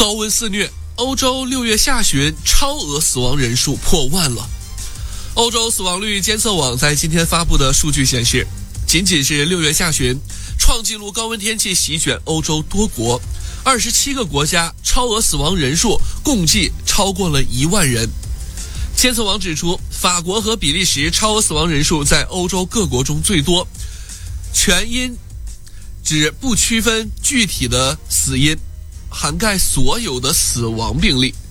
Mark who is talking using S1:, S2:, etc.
S1: 高温肆虐，欧洲6月下旬超额死亡人数破万了。欧洲死亡率监测网在今天发布的数据显示，仅仅是6月下旬，创纪录高温天气席卷欧洲多国，27个国家超额死亡人数共计超过了1万人。监测网指出，法国和比利时超额死亡人数在欧洲各国中最多，全因指不区分具体的死因，涵盖所有的死亡病例。